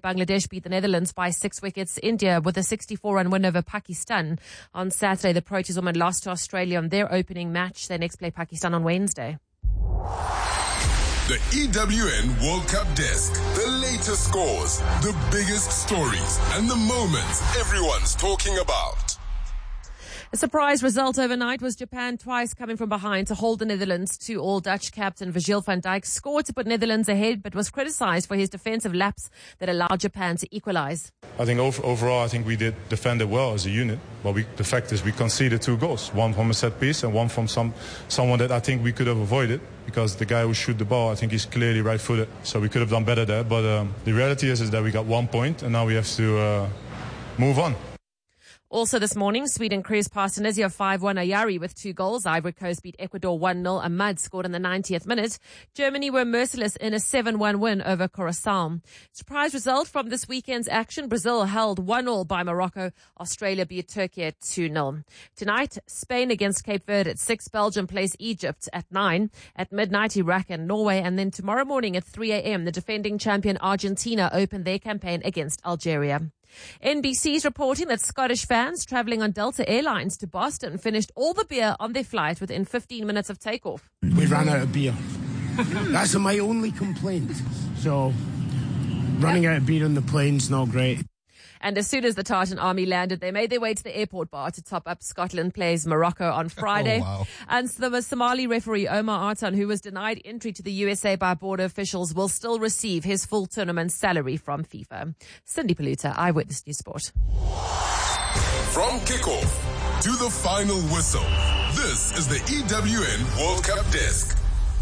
Bangladesh beat the Netherlands by 6 wickets. India with a 64-run win over Pakistan. On Saturday, the Proteas women lost to Australia on their opening match. They next play Pakistan on Wednesday. The EWN World Cup Desk. The latest scores, the biggest stories, and the moments everyone's talking about. A surprise result overnight was Japan twice coming from behind to hold the Netherlands. 2-2. Dutch captain Virgil van Dijk scored to put Netherlands ahead, but was criticised for his defensive lapse that allowed Japan to equalise. I think overall, I think we did defend it well as a unit. But the fact is we conceded 2 goals. One from a set piece and one from someone that I think we could have avoided. Because the guy who shoot the ball, I think he's clearly right-footed. So we could have done better there. But the reality is that we got 1 point and now we have to move on. Also this morning, Sweden cruised past Tunisia 5-1 Ayari with 2 goals. Ivory Coast beat Ecuador 1-0. Ahmad scored in the 90th minute. Germany were merciless in a 7-1 win over Curaçao. Surprise result from this weekend's action. Brazil held 1-0 by Morocco. Australia beat Turkey at 2-0. Tonight, Spain against Cape Verde at 6. Belgium plays Egypt at 9. At midnight, Iraq and Norway. And then tomorrow morning at 3 a.m., the defending champion Argentina open their campaign against Algeria. NBC is reporting that Scottish fans travelling on Delta Airlines to Boston finished all the beer on their flight within 15 minutes of takeoff. We ran out of beer. That's my only complaint. So, running out of beer on the plane's not great. And as soon as the Tartan army landed, they made their way to the airport bar to top up. Scotland plays Morocco on Friday. Oh, wow. And the Somali referee Omar Artan, who was denied entry to the USA by border officials, will still receive his full tournament salary from FIFA. Cindy Paluta, Eyewitness News Sport. From kickoff to the final whistle, this is the EWN World Cup Desk.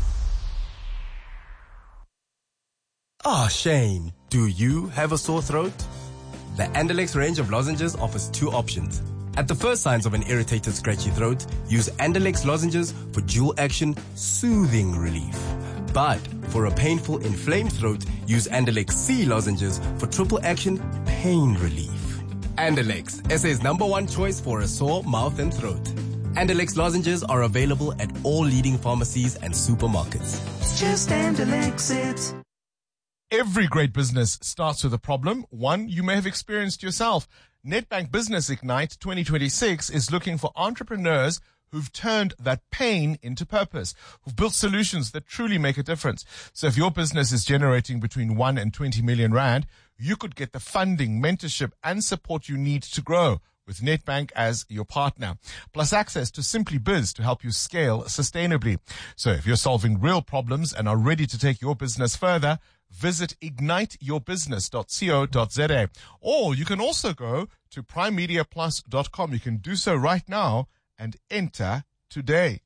Shane, do you have a sore throat? The Andalex range of lozenges offers 2 options. At the first signs of an irritated, scratchy throat, use Andalex lozenges for dual-action soothing relief. But for a painful, inflamed throat, use Andalex C lozenges for triple-action pain relief. Andalex, SA's #1 choice for a sore mouth and throat. Andalex lozenges are available at all leading pharmacies and supermarkets. It's just Andalex it. Every great business starts with a problem, one you may have experienced yourself. Nedbank Business Ignite 2026 is looking for entrepreneurs who've turned that pain into purpose, who've built solutions that truly make a difference. So if your business is generating between 1 and 20 million rand, you could get the funding, mentorship, and support you need to grow with Nedbank as your partner, plus access to Simply Biz to help you scale sustainably. So if you're solving real problems and are ready to take your business further, visit igniteyourbusiness.co.za. Or you can also go to primemediaplus.com. You can do so right now and enter today.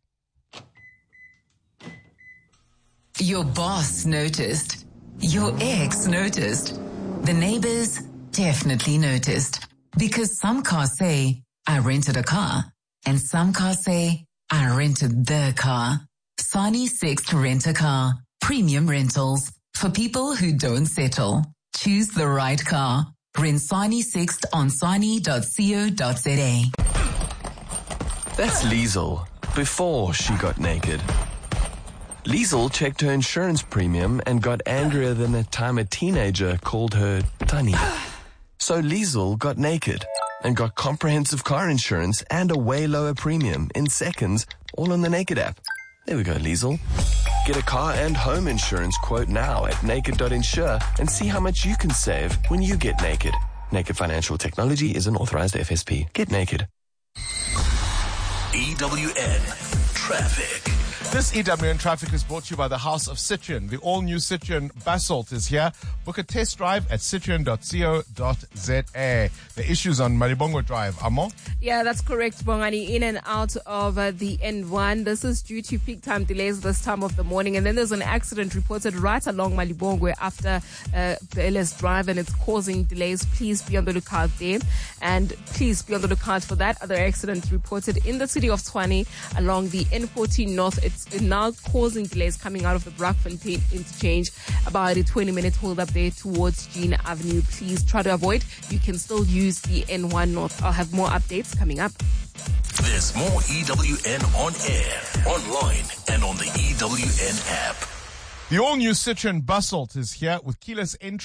Your boss noticed. Your ex noticed. The neighbors definitely noticed. Because some cars say, I rented a car. And some cars say, I rented the car. Sani Sixt Rent a Car. Premium rentals. For people who don't settle. Choose the right car. Rent Sani Sixt on sani.co.za. That's Liesel, before she got naked. Liesel checked her insurance premium and got angrier than the time a teenager called her Tunny. So Liesel got naked and got comprehensive car insurance and a way lower premium in seconds, all on the Naked app. There we go, Liesel. Get a car and home insurance quote now at naked.insure and see how much you can save when you get naked. Naked Financial Technology is an authorized FSP. Get naked. EWN Traffic. This EWN Traffic is brought to you by the House of Citroen. The all-new Citroen Basalt is here. Book a test drive at citroen.co.za. The issues on Malibongo Drive. Amo? Yeah, that's correct, Bongani. In and out of the N1. This is due to peak time delays this time of the morning. And then there's an accident reported right along Malibongo after the LS Drive, and it's causing delays. Please be on the lookout there. And please be on the lookout for that other accident reported in the city of Tshwane along the N14 North. It's now causing delays coming out of the Brackfontein interchange. About a 20-minute hold up there towards Jean Avenue. Please try to avoid. You can still use the N1 North. I'll have more updates coming up. There's more EWN on air, online, and on the EWN app. The all-new Citroen Basalt is here with keyless entry,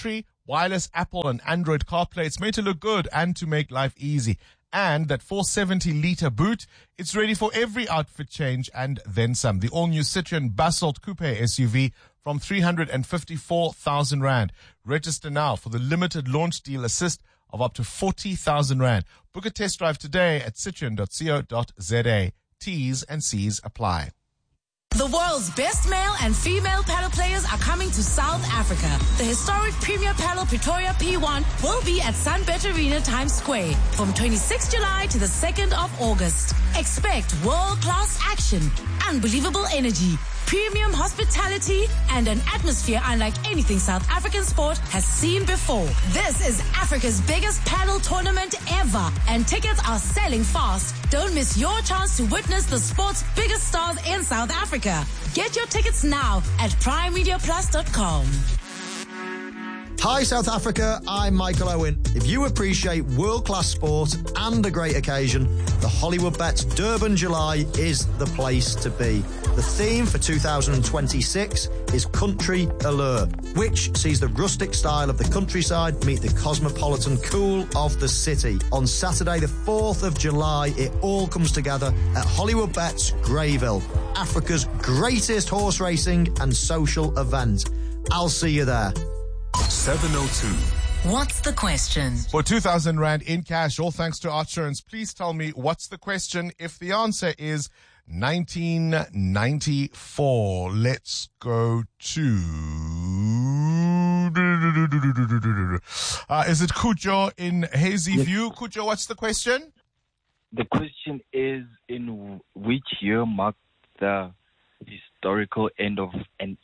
wireless Apple and Android CarPlay. It's made to look good and to make life easy. And that 470-litre boot, it's ready for every outfit change and then some. The all-new Citroen Basalt Coupe SUV from 354,000 Rand. Register now for the limited launch deal assist of up to 40,000 Rand. Book a test drive today at citroen.co.za. T's and C's apply. The world's best male and female paddle players are coming to South Africa. The historic Premier Paddle Pretoria P1 will be at Sunbet Arena Times Square from 26 July to the 2nd of August. Expect world-class action, unbelievable energy, premium hospitality, and an atmosphere unlike anything South African sport has seen before. This is Africa's biggest paddle tournament ever, and tickets are selling fast. Don't miss your chance to witness the sport's biggest stars in South Africa. Get your tickets now at primemediaplus.com. Hi South Africa, I'm Michael Owen. If you appreciate world-class sport and a great occasion, the Hollywood Bets Durban July is the place to be. The theme for 2026 is Country Allure, which sees the rustic style of the countryside meet the cosmopolitan cool of the city. On Saturday the 4th of July, it all comes together at Hollywood Bets Greyville, Africa's greatest horse racing and social event. I'll see you there. 702. What's the question? For 2,000 Rand in cash, all thanks to Outsurance, please tell me what's the question. If the answer is 1994, let's go to... is it Kujo in Hazy View? Kujo, what's the question? The question is, in which year marked the historical end of an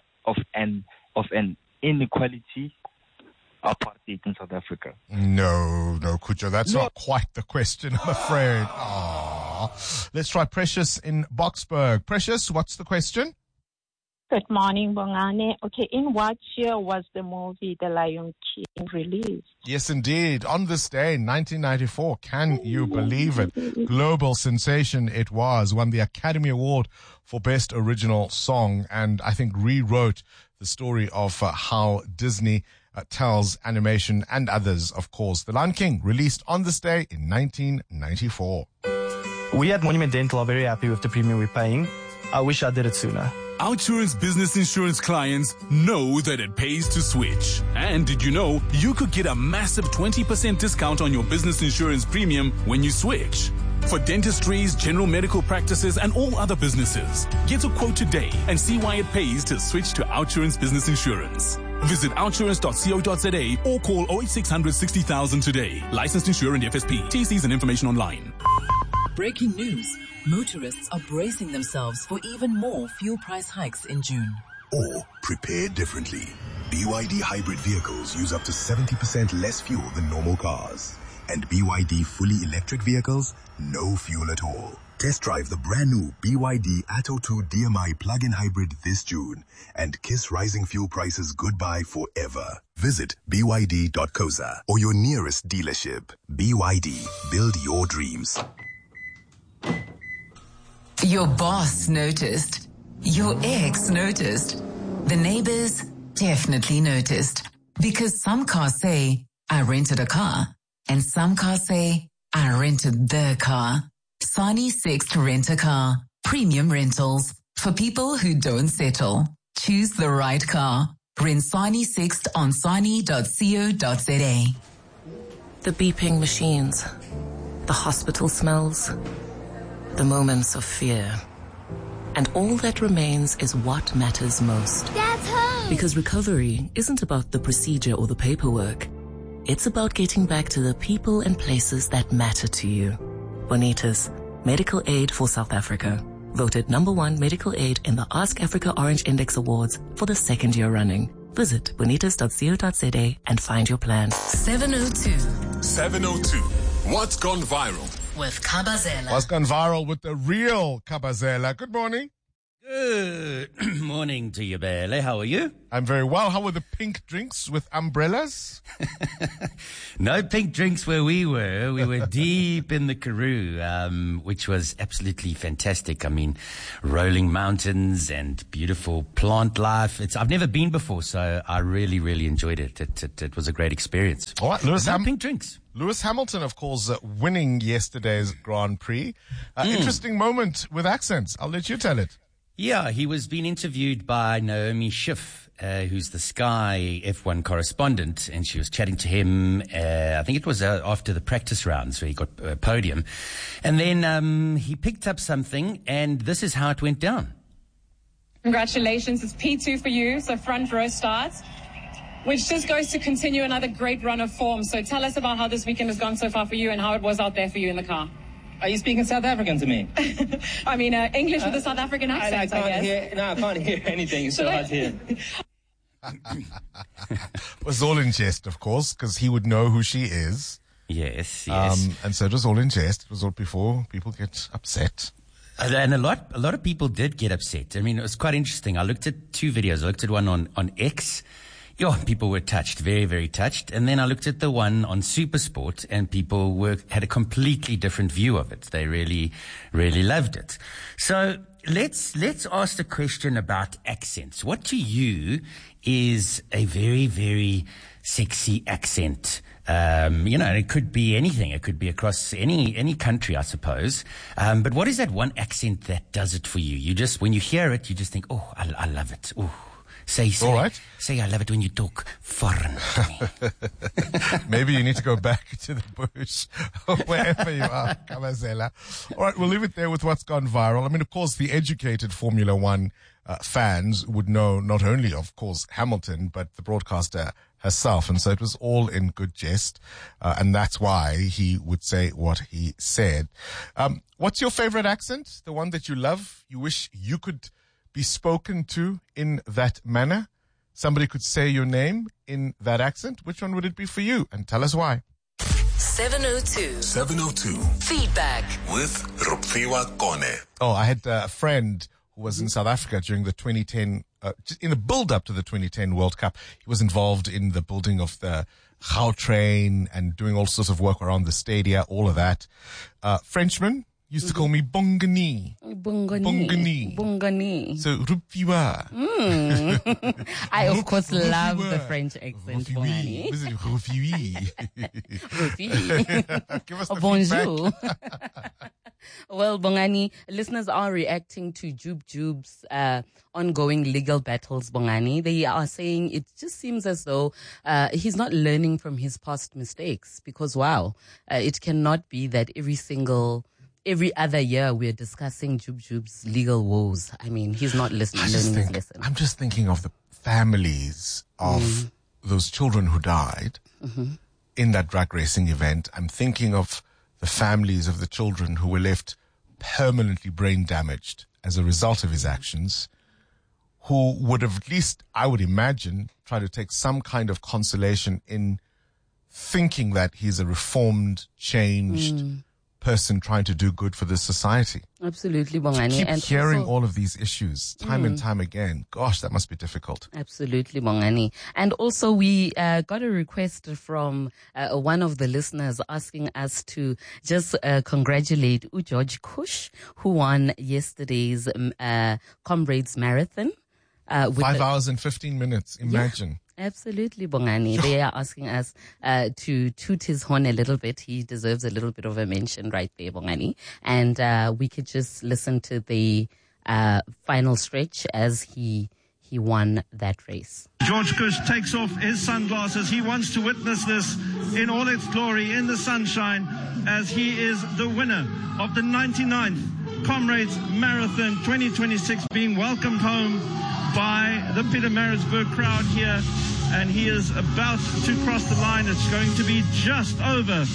inequality apartheid in South Africa? No, Kujo, that's not quite the question, I'm afraid. Aww. Let's try Precious in Boksburg. Precious, what's the question? Good morning, Bongane. Okay, in what year was the movie The Lion King released? Yes, indeed. On this day, 1994. Can you believe it? Global sensation it was. Won the Academy Award for Best Original Song, and I think rewrote the story of how Disney tells animation and others, of course. The Lion King, released on this day in 1994. We at Monument Dental are very happy with the premium we're paying. I wish I did it sooner. Outsurance business insurance clients know that it pays to switch. And did you know you could get a massive 20% discount on your business insurance premium when you switch? For dentistries, general medical practices, and all other businesses, get a quote today and see why it pays to switch to Outsurance Business Insurance. Visit outsurance.co.za or call 08600 60,000 today. Licensed insurer and FSP. TCs and information online. Breaking news. Motorists are bracing themselves for even more fuel price hikes in June. Or prepare differently. BYD hybrid vehicles use up to 70% less fuel than normal cars. And BYD fully electric vehicles, no fuel at all. Test drive the brand new BYD Atto 2 DMI plug-in hybrid this June and kiss rising fuel prices goodbye forever. Visit byd.coza or your nearest dealership. BYD, build your dreams. Your boss noticed. Your ex noticed. The neighbors definitely noticed. Because some cars say, I rented a car. And some cars say, I rented the car. Sani Sixt Rent-A-Car. Premium rentals. For people who don't settle. Choose the right car. Rent Sani Sixt on sani.co.za. The beeping machines. The hospital smells. The moments of fear. And all that remains is what matters most. Dad's home! Because recovery isn't about the procedure or the paperwork. It's about getting back to the people and places that matter to you. Bonitas, medical aid for South Africa. Voted #1 medical aid in the Ask Africa Orange Index Awards for the 2nd year running. Visit bonitas.co.za and find your plan. 702. 702. What's gone viral? With Kabazela. What's gone viral with the real Kabazela? Good morning. Good morning to you, Bele. How are you? I'm very well. How were the pink drinks with umbrellas? No pink drinks where we were. We were deep in the Karoo, which was absolutely fantastic. I mean, rolling mountains and beautiful plant life. I've never been before, so I really, really enjoyed it. It was a great experience. All right, pink drinks. Lewis Hamilton, of course, winning yesterday's Grand Prix. Interesting moment with accents. I'll let you tell it. Yeah, he was being interviewed by Naomi Schiff, who's the Sky F1 correspondent, and she was chatting to him. I think it was after the practice rounds where he got a podium. And then he picked up something, and this is how it went down. Congratulations, it's P2 for you, so front row starts, which just goes to continue another great run of form. So tell us about how this weekend has gone so far for you and how it was out there for you in the car. Are you speaking South African to me? I mean, English with a South African accent, I guess. I can't hear anything. It's so hard to hear. It was all in jest, of course, because he would know who she is. Yes. And so it was all in jest. It was all before people get upset. And a lot of people did get upset. I mean, it was quite interesting. I looked at two videos. I looked at one on X. Yeah, people were touched, very, very touched. And then I looked at the one on SuperSport, and people had a completely different view of it. They really, really loved it. So let's ask the question about accents. What to you is a very, very sexy accent? It could be anything. It could be across any country, I suppose. But what is that one accent that does it for you? You just, when you hear it, you just think, oh, I love it. Oh. Say, I love it when you talk foreign to me. Maybe you need to go back to the bush or wherever you are, Kamazela. All right, we'll leave it there with what's gone viral. I mean, of course, the educated Formula One fans would know not only, of course, Hamilton, but the broadcaster herself. And so it was all in good jest. And that's why he would say what he said. What's your favorite accent? The one that you love? You wish you could be spoken to in that manner? Somebody could say your name in that accent? Which one would it be for you? And tell us why. 702 Feedback with Rupfiwa Kone. Oh, I had a friend who was in South Africa during the 2010, in the build-up to the 2010 World Cup. He was involved in the building of the Gautrain and doing all sorts of work around the stadia, all of that. Frenchman used to call me Bongani. Bongani. So, Rupfiwa. I, of course, love the French accent, Bongani. Give us the Bonjour. Well, Bongani, listeners are reacting to Jub's ongoing legal battles, Bongani. They are saying it just seems as though he's not learning from his past mistakes because, wow, it cannot be that every other year we're discussing Jub's legal woes. I mean, he's not learning his lesson. I'm just thinking of the families of those children who died in that drag racing event. I'm thinking of the families of the children who were left permanently brain damaged as a result of his actions, who would have at least, I would imagine, tried to take some kind of consolation in thinking that he's a reformed, changed person trying to do good for this society. Absolutely, Bongani. To keep and hearing also, all of these issues time and time again. Gosh, that must be difficult. Absolutely, Bongani. And also we got a request from one of the listeners asking us to just congratulate George Kush, who won yesterday's Comrades Marathon. 5 hours and 15 minutes, imagine. Yeah. Absolutely, Bongani. They are asking us to toot his horn a little bit. He deserves a little bit of a mention right there, Bongani. And we could just listen to the final stretch as he won that race. George Kush takes off his sunglasses. He wants to witness this in all its glory, in the sunshine, as he is the winner of the 99th Comrades Marathon 2026, being welcomed home by the Pietermaritzburg crowd here, and he is about to cross the line. It's going to be just over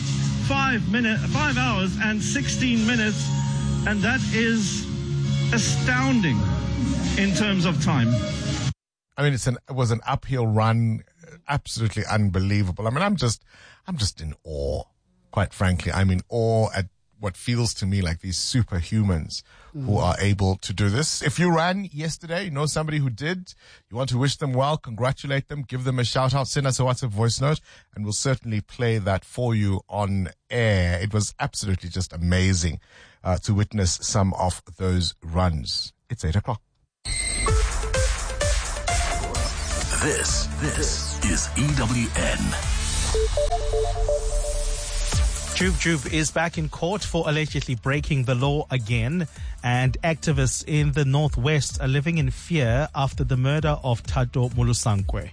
5 hours and 16 minutes, and that is astounding in terms of time. I mean, it was an uphill run, absolutely unbelievable. I mean, I'm just in awe, quite frankly. I'm in awe at what feels to me like these superhumans who are able to do this. If you ran yesterday, you know somebody who did, you want to wish them well, congratulate them, give them a shout out, send us a WhatsApp voice note, and we'll certainly play that for you on air. It was absolutely just amazing to witness some of those runs. It's 8 o'clock. This is EWN. Jub is back in court for allegedly breaking the law again, and activists in the Northwest are living in fear after the murder of Thato Molusankwe.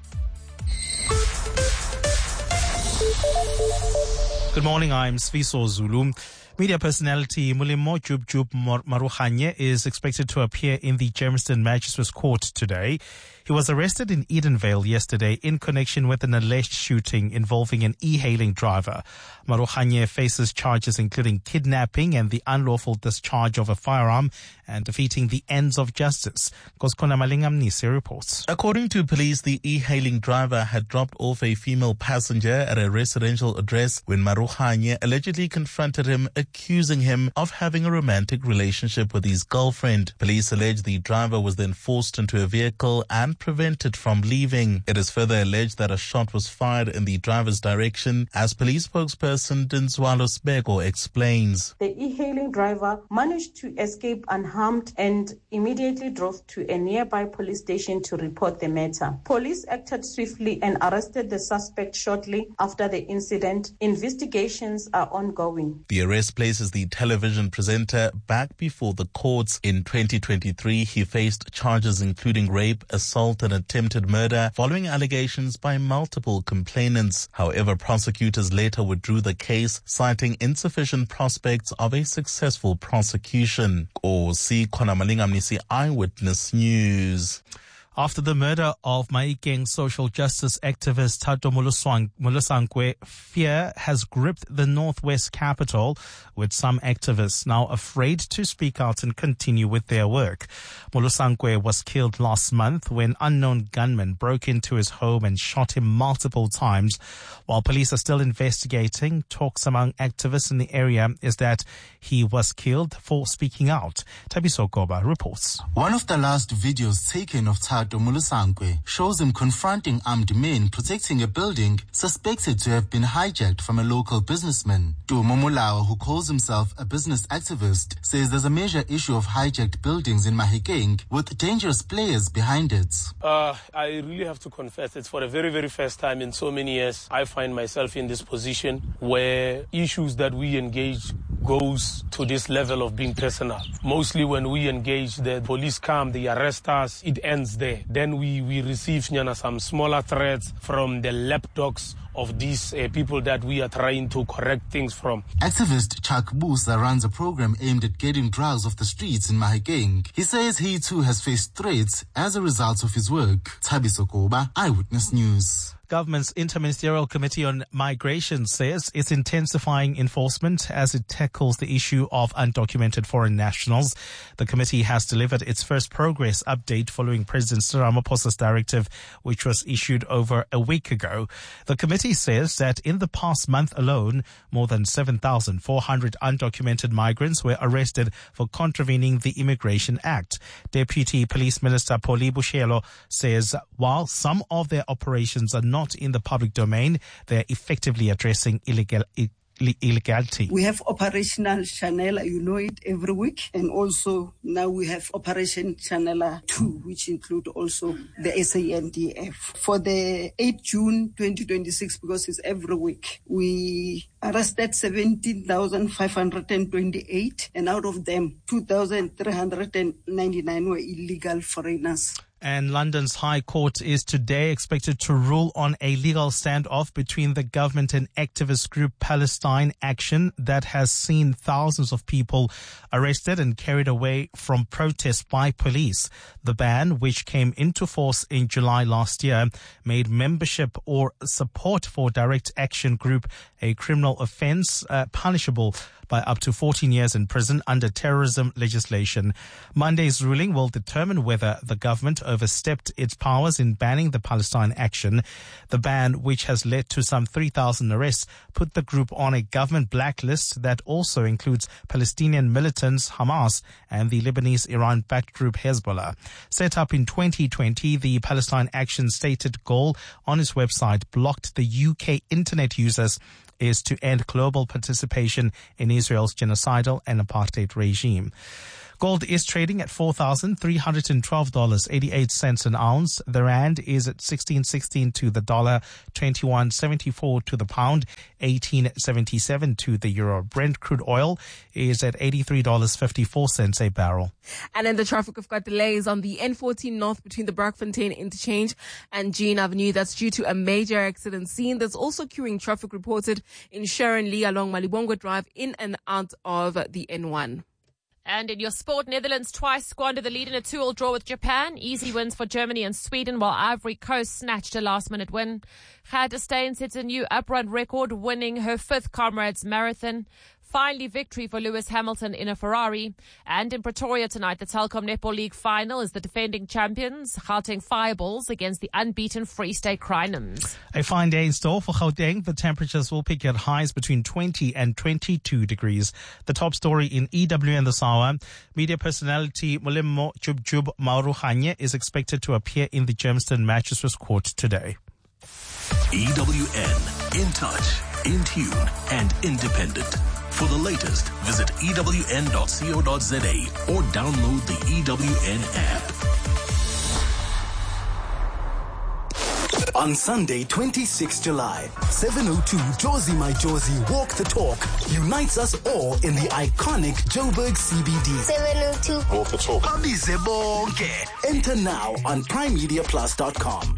Good morning, I'm Sviso Zulu. Media personality Mulimo Jub Maruhanye is expected to appear in the Germiston Magistrates Court today. He was arrested in Edenvale yesterday in connection with an alleged shooting involving an e-hailing driver. Maruhanye faces charges including kidnapping and the unlawful discharge of a firearm and defeating the ends of justice. Koskona Malingamnisi reports. According to police, the e-hailing driver had dropped off a female passenger at a residential address when Maruhanye allegedly confronted him, accusing him of having a romantic relationship with his girlfriend. Police allege the driver was then forced into a vehicle and prevented from leaving. It is further alleged that a shot was fired in the driver's direction, as police spokesperson Dinswalo Sbego explains. The e-hailing driver managed to escape unharmed and immediately drove to a nearby police station to report the matter. Police acted swiftly and arrested the suspect shortly after the incident. Investigations are ongoing. The arrest places the television presenter back before the courts. In 2023, he faced charges including rape, assault and attempted murder following allegations by multiple complainants. However, prosecutors later withdrew the case, citing insufficient prospects of a successful prosecution. Osi Konamalingamnisi, Eyewitness News. After the murder of Maikeng social justice activist Thato Molusankwe, fear has gripped the Northwest capital, with some activists now afraid to speak out and continue with their work. Molusankwe was killed last month when unknown gunmen broke into his home and shot him multiple times. While police are still investigating, talks among activists in the area is that he was killed for speaking out. Tabiso Goba reports. One of the last videos taken of Thato Molusankwe shows him confronting armed men protecting a building suspected to have been hijacked from a local businessman. Tumo Molao, who calls himself a business activist, says there's a major issue of hijacked buildings in Mahikeng with dangerous players behind it. I really have to confess, it's for the very, very first time in so many years I find myself in this position where issues that we engage goes to this level of being personal. Mostly when we engage, the police come, they arrest us, it ends there. Then we receive some smaller threats from the lapdogs of these people that we are trying to correct things from. Activist Chuck Busa runs a program aimed at getting drugs off the streets in Mahikeng. He says he too has faced threats as a result of his work. Tabiso Koba, Eyewitness News. Government's Interministerial Committee on Migration says it's intensifying enforcement as it tackles the issue of undocumented foreign nationals. The committee has delivered its first progress update following President Cyril Ramaphosa's directive, which was issued over a week ago. The committee says that in the past month alone, more than 7,400 undocumented migrants were arrested for contravening the Immigration Act. Deputy Police Minister Poli Bushelo says while some of their operations are not in the public domain, they're effectively addressing illegality. We have Operational Chanela, you know it, every week. And also now we have Operation Chanela 2, which include also the SANDF. For the 8 June 2026, because it's every week, we arrested 17,528, and out of them, 2,399 were illegal foreigners. And London's High Court is today expected to rule on a legal standoff between the government and activist group Palestine Action that has seen thousands of people arrested and carried away from protests by police. The ban, which came into force in July last year, made membership or support for Direct Action Group a criminal offence punishable by up to 14 years in prison under terrorism legislation. Monday's ruling will determine whether the government overstepped its powers in banning the Palestine action. The ban, which has led to some 3,000 arrests, put the group on a government blacklist that also includes Palestinian militants Hamas and the Lebanese Iran-backed group Hezbollah. Set up in 2020, the Palestine Action's stated goal on its website blocked the UK internet users is to end global participation in Israel's genocidal and apartheid regime. Gold is trading at $4,312.88 an ounce. The rand is at 16.16 to the dollar, 21.74 to the pound, 18.77 to the euro. Brent crude oil is at $83.54 a barrel. And in the traffic, we've got delays on the N14 North between the Braakfontein interchange and Jean Avenue. That's due to a major accident scene. There's also queuing traffic reported in Sharon Lee along Malibongwe Drive in and out of the N1. And in your sport, Netherlands twice squandered the lead in a 2-2 draw with Japan. Easy wins for Germany and Sweden, while Ivory Coast snatched a last-minute win. Gert de Steyn sets a new uprun record, winning her 5th Comrades Marathon. Finally, victory for Lewis Hamilton in a Ferrari. And in Pretoria tonight, the Telkom Netball League final is the defending champions, Gauteng Fireballs against the unbeaten Free State Crinums. A fine day in store for Gauteng. The temperatures will peak at highs between 20 and 22 degrees. The top story in EWN this hour, media personality Molemo Jub Maruhanye is expected to appear in the Germiston Magistrates Court today. EWN, in touch, in tune, and independent. For the latest, visit ewn.co.za or download the EWN app. On Sunday, 26 July, 7:02 Jozi My Jozi Walk the Talk unites us all in the iconic Joburg CBD. 7:02 Walk the Talk. Abize bonke. Enter now on primemediaplus.com.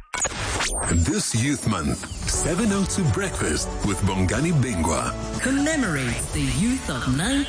This Youth Month, 702 Breakfast with Bongani Bingwa commemorates the youth of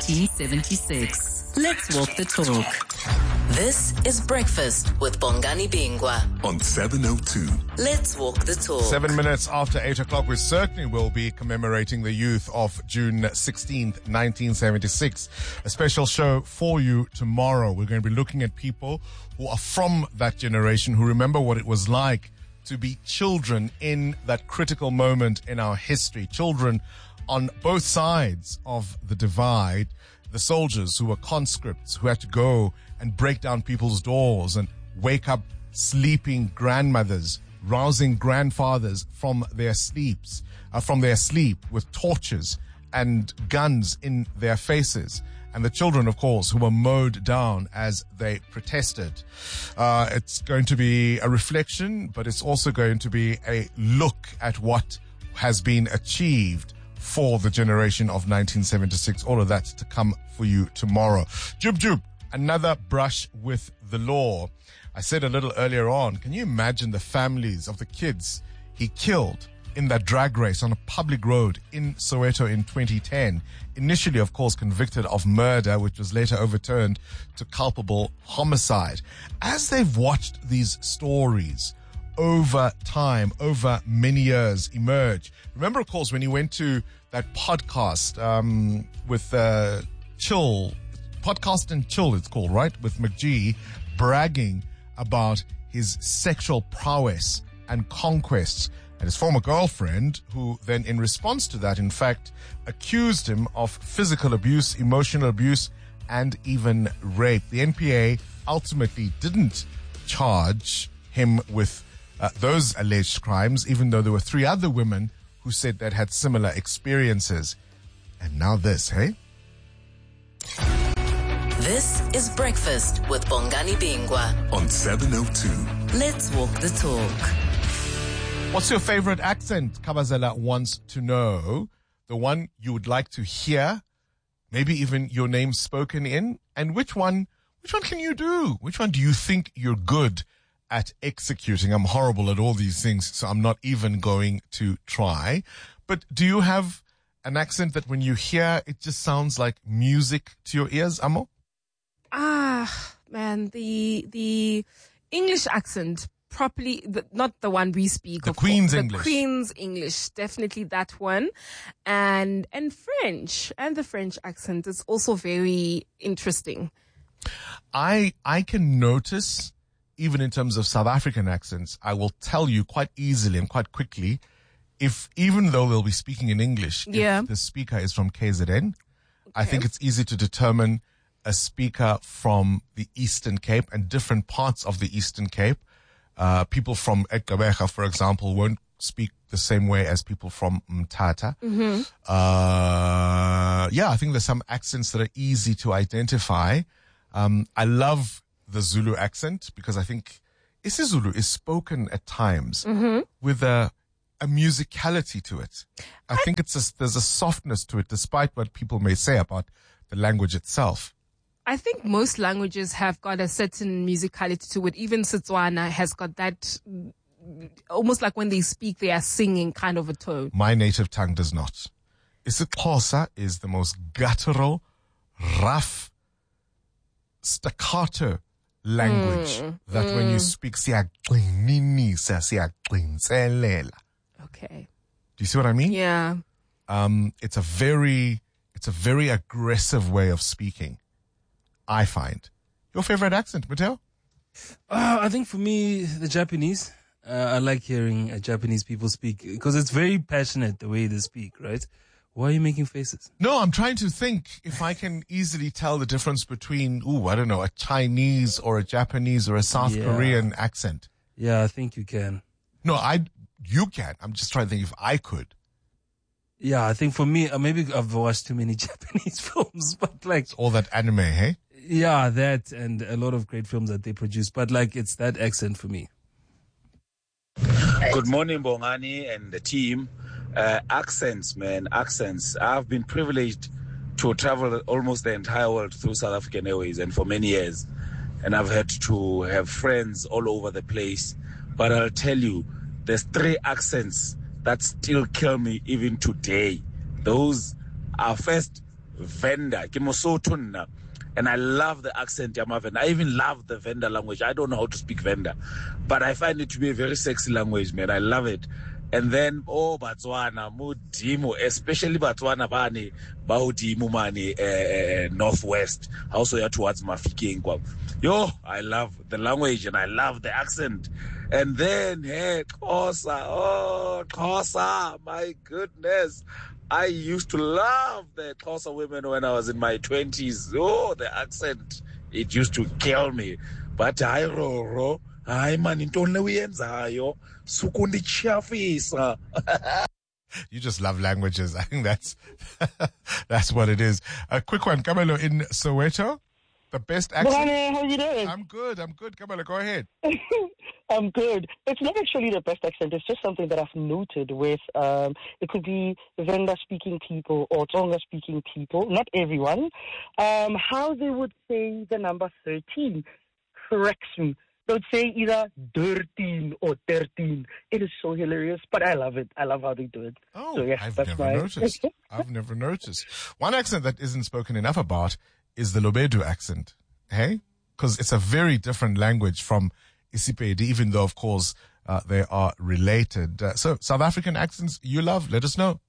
1976. Let's walk the talk. This is Breakfast with Bongani Bingwa on 702. Let's walk the talk. 7 minutes after 8 o'clock, we certainly will be commemorating the youth of June 16th, 1976. A special show for you tomorrow. We're going to be looking at people who are from that generation, who remember what it was like to be children in that critical moment in our history. Children on both sides of the divide. The soldiers who were conscripts, who had to go and break down people's doors and wake up sleeping grandmothers, rousing grandfathers from their sleep with torches and guns in their faces. And the children, of course, who were mowed down as they protested. It's going to be a reflection, but it's also going to be a look at what has been achieved for the generation of 1976. All of that to come for you tomorrow. Jub, another brush with the law. I said a little earlier on, can you imagine the families of the kids he killed in that drag race on a public road in Soweto in 2010. Initially, of course, convicted of murder, which was later overturned to culpable homicide. As they've watched these stories over time, over many years emerge. Remember, of course, when he went to that podcast with Chill, Podcast and Chill it's called, right? With McGee, bragging about his sexual prowess and conquests. And his former girlfriend, who then in response to that, in fact, accused him of physical abuse, emotional abuse, and even rape. The NPA ultimately didn't charge him with those alleged crimes, even though there were 3 other women who said they'd had similar experiences. And now this, hey? This is Breakfast with Bongani Bingwa on 702. Let's walk the talk. What's your favorite accent? Kabazela wants to know. The one you would like to hear, maybe even your name spoken in, and which one can you do? Which one do you think you're good at executing? I'm horrible at all these things, so I'm not even going to try. But do you have an accent that when you hear, it just sounds like music to your ears, Amo? Man, the English accent. Properly, not the one we speak. The Queen's English. The Queen's English, definitely that one, and French, and the French accent is also very interesting. I can notice even in terms of South African accents, I will tell you quite easily and quite quickly, even though they'll be speaking in English, if the speaker is from KZN, I think it's easy to determine a speaker from the Eastern Cape and different parts of the Eastern Cape. People from Gqeberha, for example, won't speak the same way as people from Mthatha. I think there's some accents that are easy to identify. I love the Zulu accent because I think isiZulu is spoken at times with a musicality to it. I think there's a softness to it, despite what people may say about the language itself. I think most languages have got a certain musicality to it. Even Setswana has got that, almost like when they speak, they are singing kind of a tone. My native tongue does not. isiXhosa is the most guttural, rough, staccato language that when you speak, okay. Do you see what I mean? Yeah. It's a very aggressive way of speaking, I find. Your favorite accent, Mateo? I think for me, the Japanese. I like hearing Japanese people speak because it's very passionate the way they speak, right? Why are you making faces? No, I'm trying to think if I can easily tell the difference between, a Chinese or a Japanese or a South Korean accent. Yeah, I think you can. No, you can. I'm just trying to think if I could. Yeah, I think for me, maybe I've watched too many Japanese films, but like... It's all that anime, hey? Yeah, that and a lot of great films that they produce, but like it's that accent for me. Good morning, Bongani and the team. Accents, man, accents. I've been privileged to travel almost the entire world through South African Airways and for many years. And I've had to have friends all over the place. But I'll tell you, there's 3 accents that still kill me even today. Those are first, Venda, Kimosotuna. And I love the accent, Yamaven. I even love the Venda language. I don't know how to speak Venda, but I find it to be a very sexy language, man. I love it. And then, Botswana, Mudimo, especially Botswana, Bani, Baudimo, Mani, Northwest, also here towards Mafikeng. Yo, I love the language and I love the accent. And then, hey, Xhosa, my goodness. I used to love the Xhosa women when I was in my 20s. Oh, the accent, it used to kill me. But I roro, I man intone uyenzayo, sukundi chafisa. You just love languages. I think that's what it is. A quick one, Kamelo in Soweto. The best accent. Bonani, how you doing? I'm good. Kamelo, go ahead. I'm good. It's not actually the best accent. It's just something that I've noted with, it could be Venda-speaking people or Tsonga-speaking people, not everyone, how they would say the number 13 corrects me. They would say either 13 or 13. It is so hilarious, but I love it. I love how they do it. Oh, so, yeah, I've never noticed. One accent that isn't spoken enough about is the Lobedu accent, hey? Because it's a very different language from Isipedi, even though, of course, they are related. So, South African accents you love, let us know.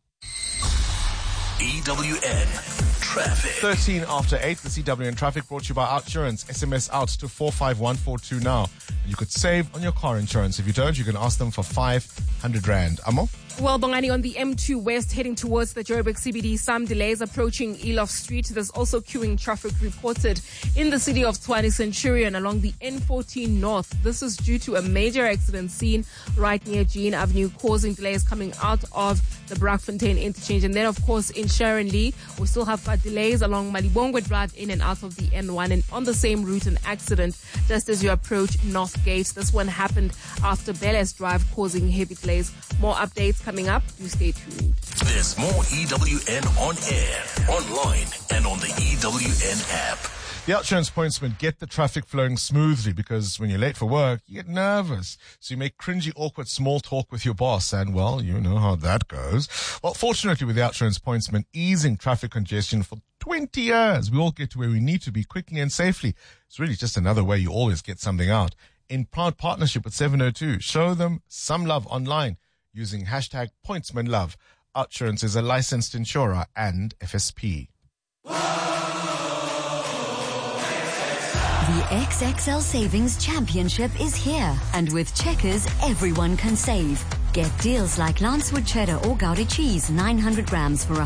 EWN Traffic. 13 after 8, the EWN Traffic brought to you by Outsurance. SMS out to 45142 now. You could save on your car insurance. If you don't, you can ask them for 500 Rand. Amo? Well, Bongani, on the M2 West heading towards the Joburg CBD, some delays approaching Elof Street. There's also queuing traffic reported in the city of Tshwane Centurion along the N14 North. This is due to a major accident seen right near Jean Avenue, causing delays coming out of the Braakfontein interchange. And then, of course, in Sharon Lee, we still have delays along Malibongwe Drive in and out of the N1. And on the same route, an accident just as you approach North Gate. This one happened after Bellas Drive, causing heavy delays. More updates coming up. Do stay tuned. There's more EWN on air, online, and on the EWN app. The Outsurance pointsmen get the traffic flowing smoothly because when you're late for work, you get nervous. So you make cringy, awkward small talk with your boss and, well, you know how that goes. Well, fortunately with the Outsurance pointsmen easing traffic congestion for 20 years, we all get to where we need to be quickly and safely. It's really just another way you always get something out. In proud partnership with 702, show them some love online using hashtag pointsmanlove. Outsurance is a licensed insurer and FSP. The XXL Savings Championship is here, and with Checkers, everyone can save. Get deals like Lancewood Cheddar or Gouda cheese, 900 grams for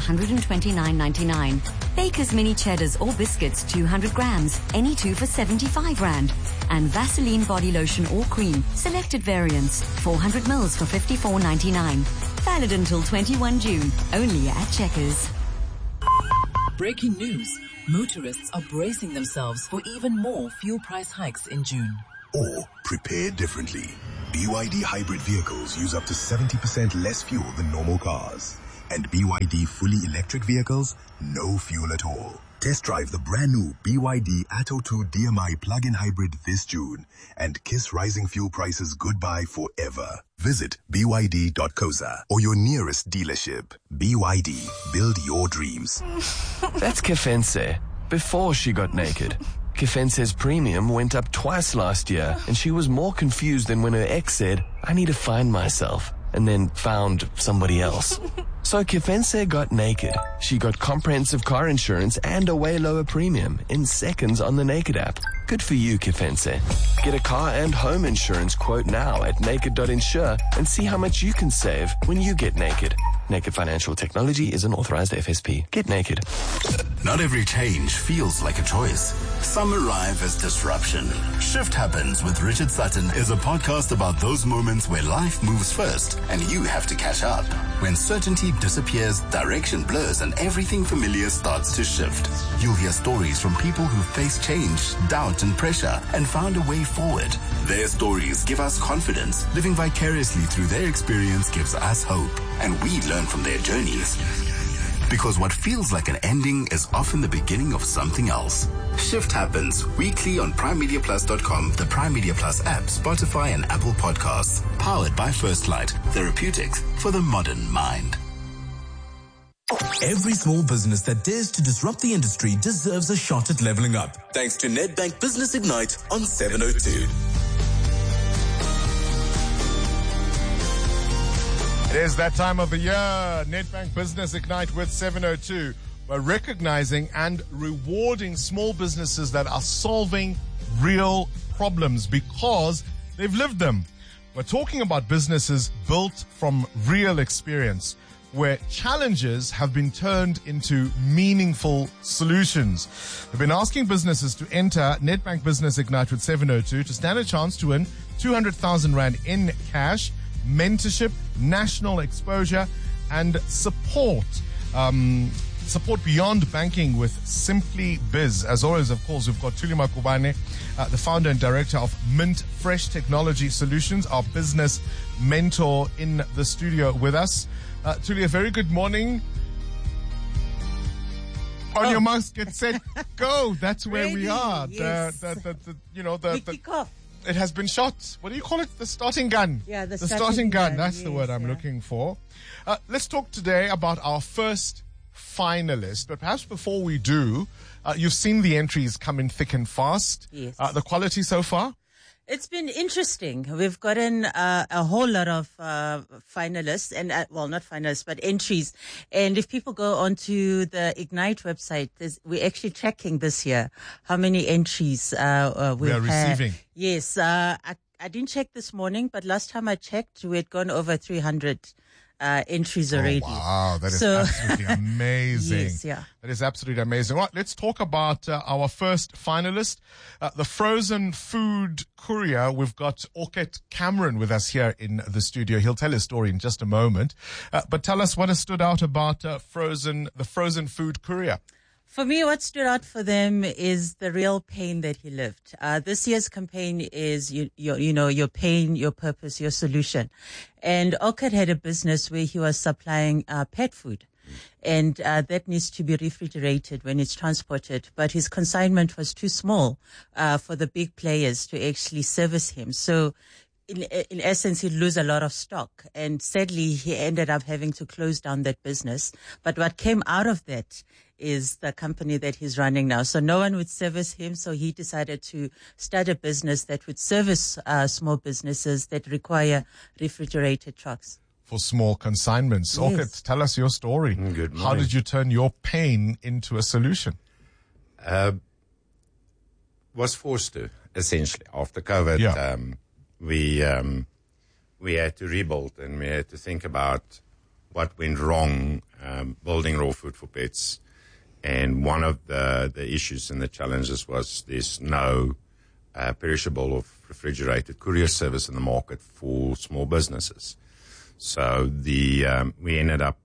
$129.99. Baker's Mini Cheddars or biscuits, 200 grams, any two for 75 Rand. And Vaseline body lotion or cream, selected variants, 400 mils for $54.99. Valid until 21 June, only at Checkers. Breaking news. Motorists are bracing themselves for even more fuel price hikes in June. Or prepare differently. BYD hybrid vehicles use up to 70% less fuel than normal cars. And BYD fully electric vehicles, no fuel at all. Test drive the brand new BYD Atto 2 DMI plug-in hybrid this June and kiss rising fuel prices goodbye forever. Visit BYD.coza or your nearest dealership. BYD, build your dreams. That's Kefense, before she got naked. Kefense's premium went up twice last year, and she was more confused than when her ex said, I need to find myself, and then found somebody else. So Kefense got naked. She got comprehensive car insurance and a way lower premium in seconds on the Naked app. Good for you, Kefense. Get a car and home insurance quote now at naked.insure and see how much you can save when you get naked. Naked Financial Technology is an authorized FSP. Get naked. Not every change feels like a choice. Some arrive as disruption. Shift Happens with Richard Sutton is a podcast about those moments where life moves first and you have to catch up. When certainty disappears, direction blurs, and everything familiar starts to shift. You'll hear stories from people who faced change, doubt, and pressure and found a way forward. Their stories give us confidence. Living vicariously through their experience gives us hope, and we learn from their journeys. Because what feels like an ending is often the beginning of something else. Shift Happens weekly on PrimeMediaPlus.com, the Prime Media Plus app, Spotify, and Apple Podcasts. Powered by First Light, therapeutics for the modern mind. Every small business that dares to disrupt the industry deserves a shot at leveling up. Thanks to Nedbank Business Ignite on 702. It is that time of the year. Nedbank Business Ignite with 702. We're recognizing and rewarding small businesses that are solving real problems because they've lived them. We're talking about businesses built from real experience, where challenges have been turned into meaningful solutions. We've been asking businesses to enter Nedbank Business Ignite with 702 to stand a chance to win 200,000 Rand in cash, mentorship, national exposure, and support. Support beyond banking with Simply Biz. As always, of course, we've got Thuli Makubane, the founder and director of Mint Fresh Technology Solutions, our business mentor in the studio with us. Thuli, a very good morning. On your marks, get set, go. That's where we are. Yes. We kick off. It has been shot. What do you call it? The starting gun. Yeah, the starting gun. That's yes, the word I'm looking for. Let's talk today about our first finalist. But perhaps before we do, you've seen the entries come in thick and fast. Yes. The quality so far? It's been interesting. We've gotten a whole lot of finalists, and not finalists, but entries. And if people go onto the Ignite website, we're actually tracking this year how many entries we are receiving. Yes, I didn't check this morning, but last time I checked, we had gone over 300 entries already. Oh, wow, that is absolutely amazing. Yes, yeah. That is absolutely amazing. Right, let's talk about our first finalist, the frozen food courier. We've got Orchid Cameron with us here in the studio. He'll tell his story in just a moment. But tell us what has stood out about the frozen food courier. For me, what stood out for them is the real pain that he lived. This year's campaign is, your pain, your purpose, your solution. And Orchid had a business where he was supplying pet food. And that needs to be refrigerated when it's transported. But his consignment was too small for the big players to actually service him. So in essence, he'd lose a lot of stock. And sadly, he ended up having to close down that business. But what came out of that is the company that he's running now. So no one would service him. So he decided to start a business that would service small businesses that require refrigerated trucks. For small consignments. Yes. Orchid, tell us your story. Good morning. How did you turn your pain into a solution? was forced to, essentially. After COVID, we had to rebuild, and we had to think about what went wrong building Raw Food for Pets. And one of the issues and the challenges was there's no perishable or refrigerated courier service in the market for small businesses. So we ended up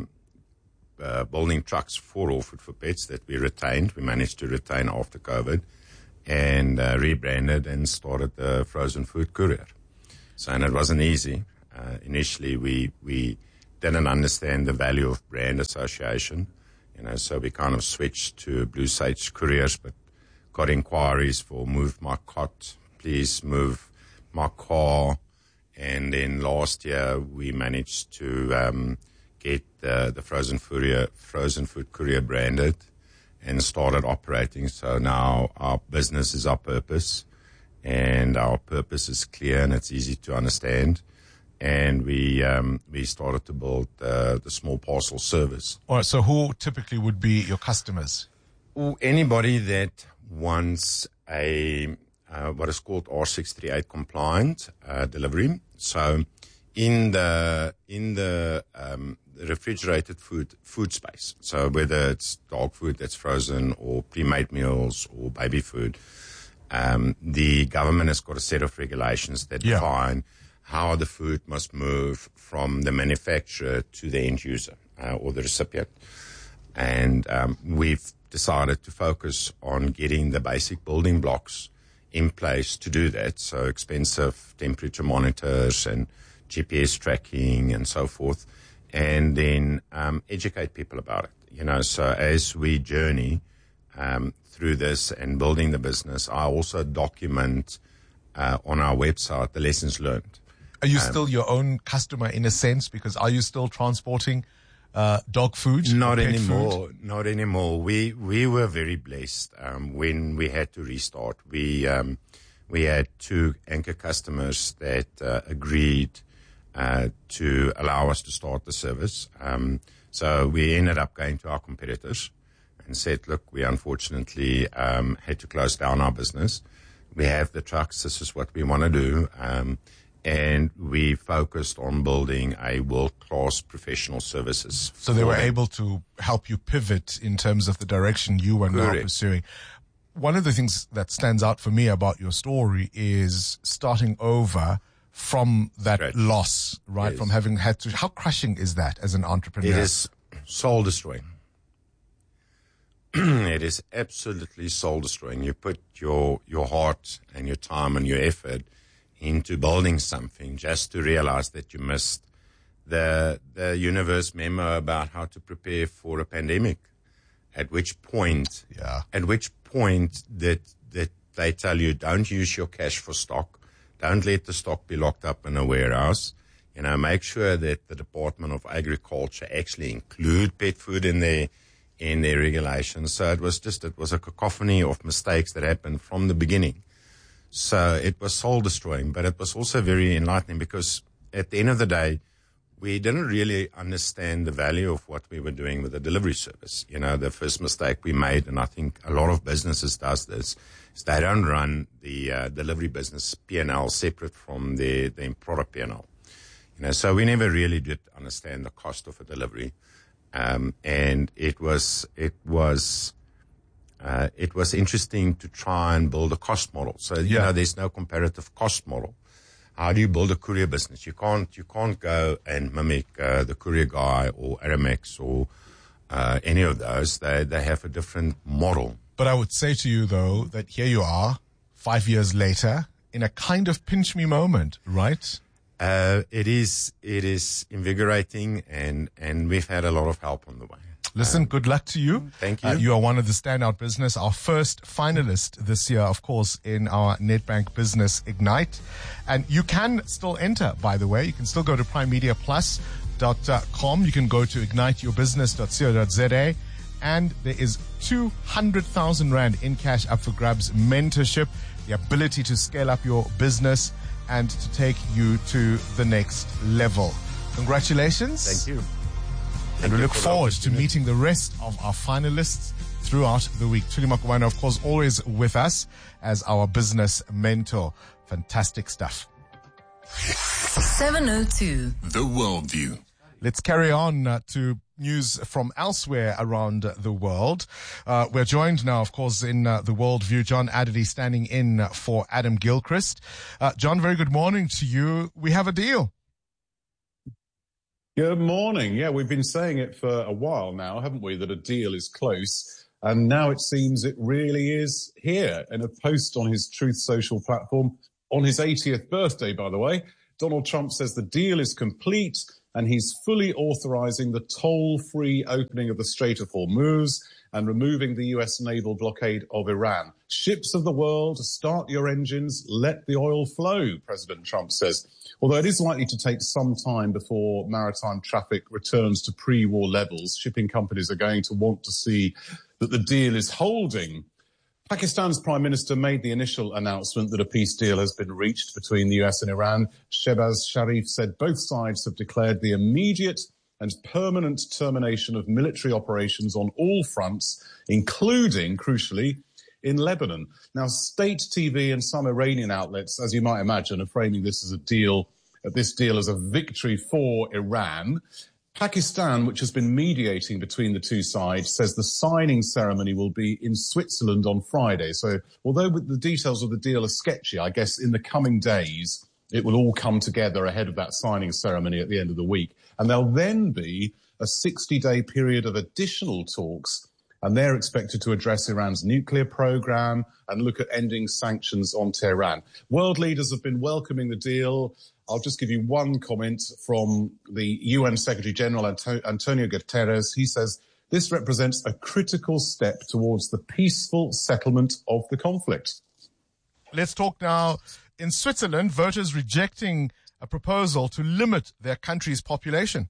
building trucks for Raw Food for Pets that we retained. We managed to retain after COVID, and rebranded and started the frozen food courier. So, and it wasn't easy. Initially, we didn't understand the value of brand association, so we kind of switched to Blue Sage couriers, but got inquiries for move my cot, please move my car. And then last year, we managed to get the frozen food courier branded and started operating. So now our business is our purpose, and our purpose is clear and it's easy to understand. And we started to build the small parcel service. All right. So who typically would be your customers? Anybody that wants a what is called R638 compliant delivery. So in the refrigerated food space. So whether it's dog food that's frozen or pre-made meals or baby food, the government has got a set of regulations that define how the food must move from the manufacturer to the end user or the recipient. And we've decided to focus on getting the basic building blocks in place to do that. So expensive temperature monitors and GPS tracking and so forth. And then educate people about it. So as we journey through this and building the business, I also document on our website the lessons learned. Are you still your own customer in a sense? Because are you still transporting dog food? Not anymore. Food? Not anymore. We were very blessed when we had to restart. We had 2 anchor customers that agreed to allow us to start the service. So we ended up going to our competitors and said, look, we unfortunately had to close down our business. We have the trucks. This is what we want to do. And we focused on building a world-class professional services. So they were able to help you pivot in terms of the direction you were now pursuing. One of the things that stands out for me about your story is starting over from that loss, right? Yes. From having had to. How crushing is that as an entrepreneur? It is soul destroying. It is absolutely soul destroying. You put your heart and your time and your effort into building something just to realize that you missed the universe memo about how to prepare for a pandemic. At which point that they tell you, don't use your cash for stock. Don't let the stock be locked up in a warehouse. Make sure that the Department of Agriculture actually include pet food in their regulations. So it was a cacophony of mistakes that happened from the beginning. So it was soul destroying, but it was also very enlightening because at the end of the day, we didn't really understand the value of what we were doing with the delivery service. The first mistake we made, and I think a lot of businesses does this, is they don't run the delivery business P&L separate from their product P&L. So we never really did understand the cost of a delivery. And it was interesting to try and build a cost model. So, there's no comparative cost model. How do you build a courier business? You can't go and mimic the Courier Guy or Aramex or any of those. They have a different model. But I would say to you, though, that here you are, 5 years later, in a kind of pinch me moment, right? It is invigorating, and we've had a lot of help on the way. Listen, good luck to you. Thank you. You are one of the standout business, our first finalist this year, of course, in our Nedbank Business Ignite. And you can still enter, by the way. You can still go to primemediaplus.com. You can go to igniteyourbusiness.co.za. And there is 200,000 Rand in cash up for grabs, mentorship, the ability to scale up your business and to take you to the next level. Congratulations. Thank you. And we look forward to meeting the rest of our finalists throughout the week. Thuli Makuwana, of course, always with us as our business mentor. Fantastic stuff. 702. The Worldview. Let's carry on to news from elsewhere around the world. We're joined now, of course, in the Worldview, John Adderley standing in for Adam Gilchrist. John, very good morning to you. We have a deal. Good morning. Yeah, we've been saying it for a while now, haven't we, that a deal is close. And now it seems it really is here. In a post on his Truth Social platform, on his 80th birthday, by the way, Donald Trump says the deal is complete and he's fully authorizing the toll-free opening of the Strait of Hormuz and removing the U.S. naval blockade of Iran. Ships of the world, start your engines, let the oil flow, President Trump says. Although it is likely to take some time before maritime traffic returns to pre-war levels, shipping companies are going to want to see that the deal is holding. Pakistan's Prime Minister made the initial announcement that a peace deal has been reached between the US and Iran. Shehbaz Sharif said both sides have declared the immediate and permanent termination of military operations on all fronts, including, crucially, in Lebanon. Now, state TV and some Iranian outlets, as you might imagine, are framing this as a deal, this deal as a victory for Iran. Pakistan, which has been mediating between the two sides, says the signing ceremony will be in Switzerland on Friday. So although the details of the deal are sketchy, I guess in the coming days it will all come together ahead of that signing ceremony at the end of the week. And there'll then be a 60-day period of additional talks, and they're expected to address Iran's nuclear program and look at ending sanctions on Tehran. World leaders have been welcoming the deal. I'll just give you one comment from the UN Secretary General, Antonio Guterres. He says, this represents a critical step towards the peaceful settlement of the conflict. Let's talk now. In Switzerland, voters rejecting a proposal to limit their country's population.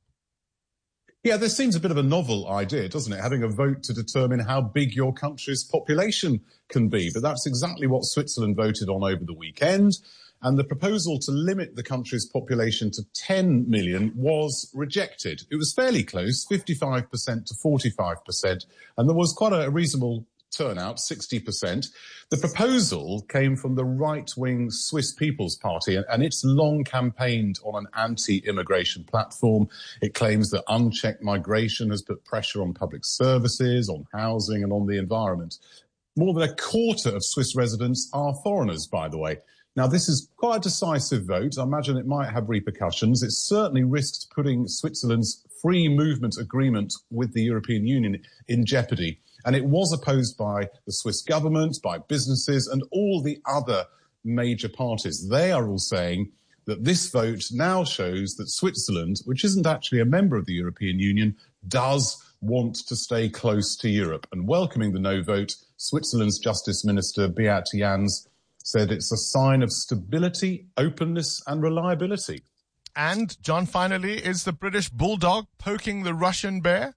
Yeah, this seems a bit of a novel idea, doesn't it? Having a vote to determine how big your country's population can be. But that's exactly what Switzerland voted on over the weekend. And the proposal to limit the country's population to 10 million was rejected. It was fairly close, 55% to 45%, and there was quite a reasonable turnout, 60%. The proposal came from the right-wing Swiss People's Party, and it's long campaigned on an anti-immigration platform. It claims that unchecked migration has put pressure on public services, on housing, and on the environment. More than a quarter of Swiss residents are foreigners, by the way. Now, this is quite a decisive vote. I imagine it might have repercussions. It certainly risks putting Switzerland's free movement agreement with the European Union in jeopardy. And it was opposed by the Swiss government, by businesses, and all the other major parties. They are all saying that this vote now shows that Switzerland, which isn't actually a member of the European Union, does want to stay close to Europe. And welcoming the no vote, Switzerland's Justice Minister Beat Jans said it's a sign of stability, openness and reliability. And, John, finally, is the British Bulldog poking the Russian bear?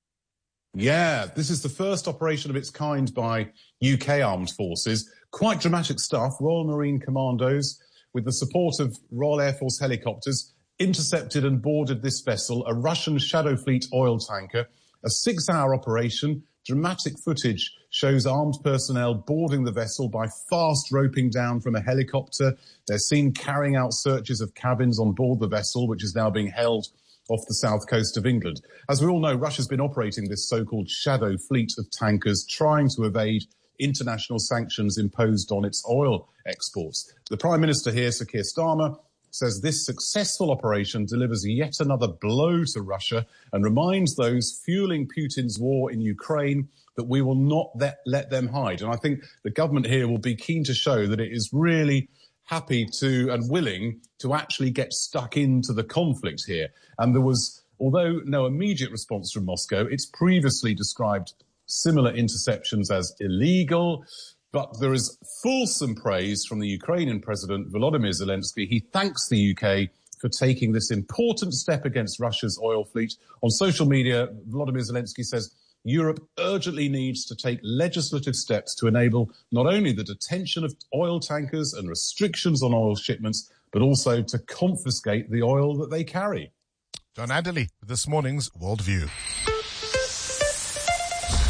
Yeah, this is the first operation of its kind by UK armed forces. Quite dramatic stuff. Royal Marine Commandos, with the support of Royal Air Force helicopters, intercepted and boarded this vessel, a Russian Shadow Fleet oil tanker. A 6-hour operation. Dramatic footage shows armed personnel boarding the vessel by fast roping down from a helicopter. They're seen carrying out searches of cabins on board the vessel, which is now being held off the south coast of England. As we all know, Russia's been operating this so-called shadow fleet of tankers, trying to evade international sanctions imposed on its oil exports. The Prime Minister here, Sir Keir Starmer, says this successful operation delivers yet another blow to Russia and reminds those fueling Putin's war in Ukraine that we will not let them hide. And I think the government here will be keen to show that it is really happy to and willing to actually get stuck into the conflict here. And there was, although no immediate response from Moscow, it's previously described similar interceptions as illegal. But there is fulsome praise from the Ukrainian President Volodymyr Zelensky. He thanks the UK for taking this important step against Russia's oil fleet. On social media, Volodymyr Zelensky says Europe urgently needs to take legislative steps to enable not only the detention of oil tankers and restrictions on oil shipments, but also to confiscate the oil that they carry. John Adderley, this morning's Worldview.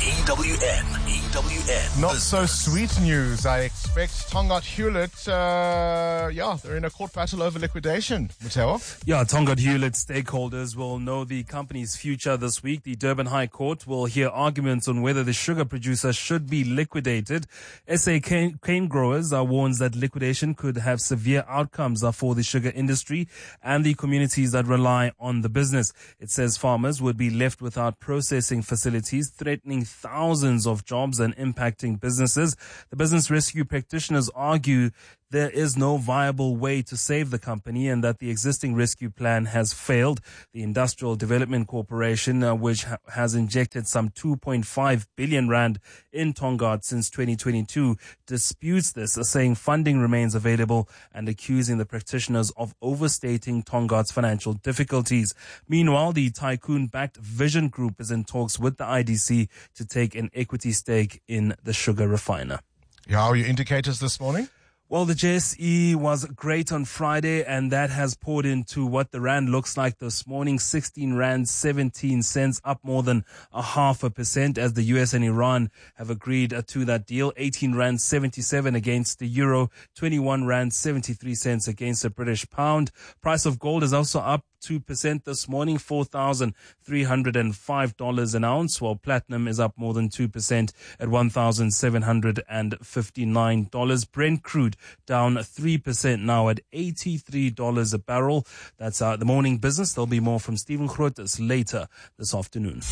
EWN. Not so sweet news, I expect. Tongaat Hewlett, they're in a court battle over liquidation. Mateo? Yeah, Tongaat Hewlett stakeholders will know the company's future this week. The Durban High Court will hear arguments on whether the sugar producer should be liquidated. SA cane growers warns that liquidation could have severe outcomes for the sugar industry and the communities that rely on the business. It says farmers would be left without processing facilities, threatening thousands of jobs and impacting businesses. The business rescue practitioners argue there is no viable way to save the company and that the existing rescue plan has failed. The Industrial Development Corporation, which has injected some 2.5 billion rand in Tongaat since 2022, disputes this, saying funding remains available and accusing the practitioners of overstating Tongaat's financial difficulties. Meanwhile, the tycoon-backed Vision Group is in talks with the IDC to take an equity stake in the sugar refiner. Yeah, how are your indicators this morning? Well, the JSE was great on Friday, and that has poured into what the rand looks like this morning. 16 rand 17 cents, up more than 0.5%, as the US and Iran have agreed to that deal. 18 rand 77 against the euro, 21 rand 73 cents against the British pound. Price of gold is also up 2% this morning, $4,305 an ounce, while platinum is up more than 2% at $1,759. Brent crude down 3% now at $83 a barrel. That's the morning business. There'll be more from Stephen Grootes later this afternoon.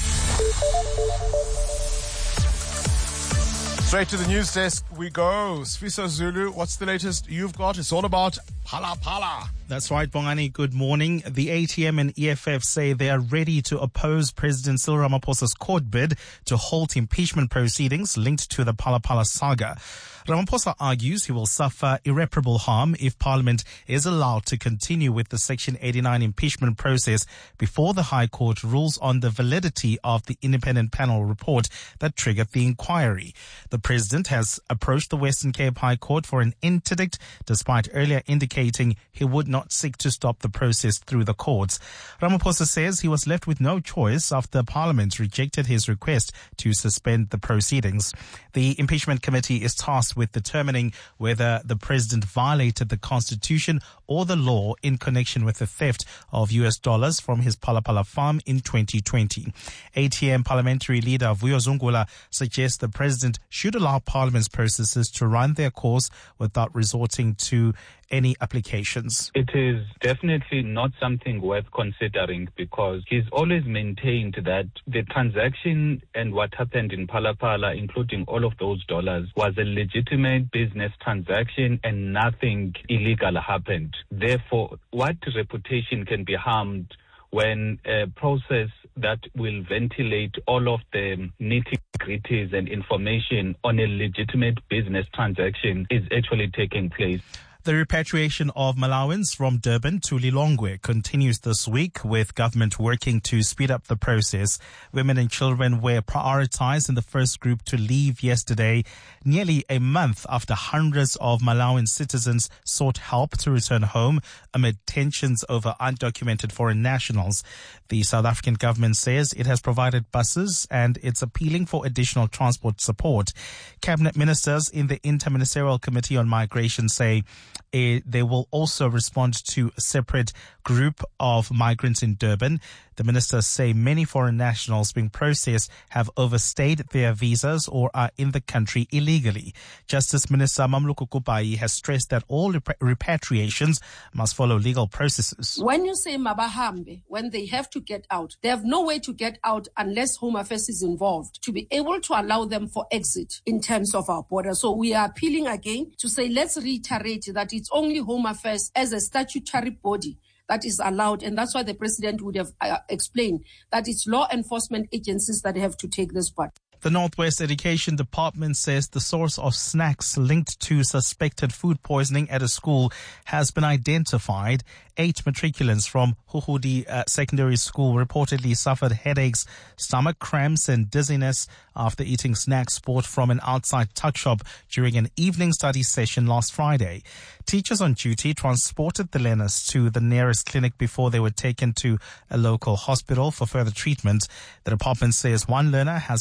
Straight to the news desk we go. Sfiso Zulu, what's the latest you've got? It's all about Phala Phala. That's right, Bongani. Good morning. The ATM and EFF say they are ready to oppose President Cyril Ramaphosa's court bid to halt impeachment proceedings linked to the Phala Phala saga. Ramaphosa argues he will suffer irreparable harm if Parliament is allowed to continue with the Section 89 impeachment process before the High Court rules on the validity of the independent panel report that triggered the inquiry. The president has approached the Western Cape High Court for an interdict, despite earlier indicating he would not seek to stop the process through the courts. Ramaphosa says he was left with no choice after Parliament rejected his request to suspend the proceedings. The impeachment committee is tasked with determining whether the president violated the Constitution or the law in connection with the theft of US dollars from his Phala Phala farm in 2020. ATM parliamentary leader Vuyo Zungula suggests the president should allow Parliament's processes to run their course without resorting to any applications. It is definitely not something worth considering because he's always maintained that the transaction and what happened in Phala Phala, including all of those dollars, was a legitimate business transaction and nothing illegal happened. Therefore, what reputation can be harmed when a process that will ventilate all of the nitty-gritties and information on a legitimate business transaction is actually taking place? The repatriation of Malawans from Durban to Lilongwe continues this week, with government working to speed up the process. Women and children were prioritized in the first group to leave yesterday, nearly a month after hundreds of Malawian citizens sought help to return home amid tensions over undocumented foreign nationals. The South African government says it has provided buses and it's appealing for additional transport support. Cabinet ministers in the Interministerial Committee on Migration say they will also respond to a separate group of migrants in Durban. The ministers say many foreign nationals being processed have overstayed their visas or are in the country illegally. Justice Minister Mamluku Kupai has stressed that all repatriations must follow legal processes. When you say Mabahambe, when they have to get out, they have no way to get out unless Home Affairs is involved to be able to allow them for exit in terms of our border. So we are appealing again to say, let's reiterate that it's only Home Affairs as a statutory body that is allowed. And that's why the president would have explained that it's law enforcement agencies that have to take this part. The Northwest Education Department says the source of snacks linked to suspected food poisoning at a school has been identified. 8 matriculants from Huhudi Secondary School reportedly suffered headaches, stomach cramps and dizziness after eating snacks bought from an outside tuck shop during an evening study session last Friday. Teachers on duty transported the learners to the nearest clinic before they were taken to a local hospital for further treatment. The department says one learner has been discharged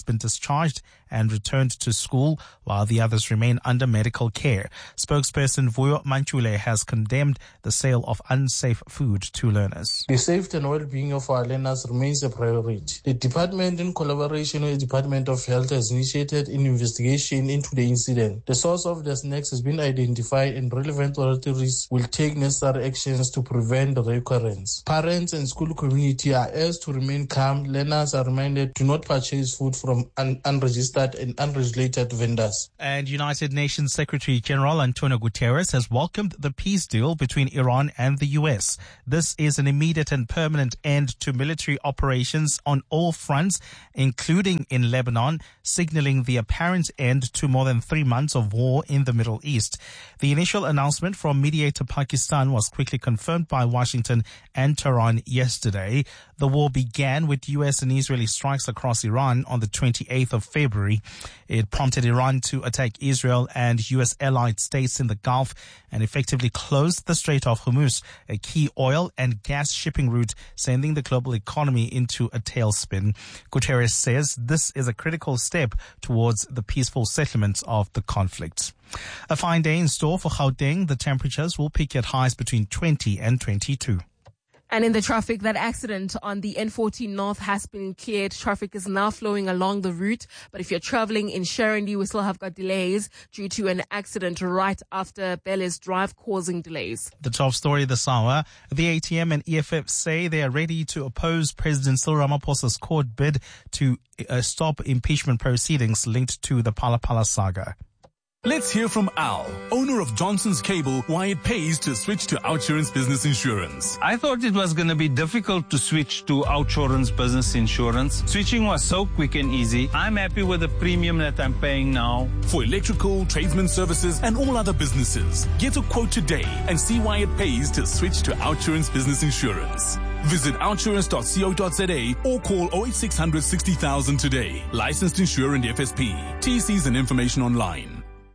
discharged and returned to school, while the others remain under medical care. Spokesperson Vuyo Manchule has condemned the sale of unsafe food to learners. The safety and well-being of our learners remains a priority. The department, in collaboration with the Department of Health, has initiated an investigation into the incident. The source of the snacks has been identified and relevant authorities will take necessary actions to prevent the recurrence. Parents and school community are urged to remain calm. Learners are reminded to not purchase food from unregistered and unregulated vendors. And United Nations Secretary General Antonio Guterres has welcomed the peace deal between Iran and the US. This is an immediate and permanent end to military operations on all fronts, including in Lebanon, signaling the apparent end to more than 3 months of war in the Middle East. The initial announcement from mediator Pakistan was quickly confirmed by Washington and Tehran yesterday. The war began with US and Israeli strikes across Iran on the 28th of February. It prompted Iran to attack Israel and US allied states in the Gulf and effectively closed the Strait of Hormuz, a key oil and gas shipping route, sending the global economy into a tailspin. Guterres says this is a critical step towards the peaceful settlement of the conflict. A fine day in store for Gauteng. The temperatures will peak at highs between 20 and 22. And in the traffic, that accident on the N14 North has been cleared. Traffic is now flowing along the route. But if you're traveling in Sharondy, we still have got delays due to an accident right after Bellis Drive, causing delays. The top story this hour, the ATM and EFF say they are ready to oppose President Cyril Ramaphosa's court bid to stop impeachment proceedings linked to the Phala Phala saga. Let's hear from Al, owner of Johnson's Cable, why it pays to switch to OUTsurance Business Insurance. I thought it was going to be difficult to switch to OUTsurance Business Insurance. Switching was so quick and easy. I'm happy with the premium that I'm paying now. For electrical, tradesman services, and all other businesses, get a quote today and see why it pays to switch to OUTsurance Business Insurance. Visit outsurance.co.za or call 08600 60,000 today. Licensed insurer and FSP. TCs and information online.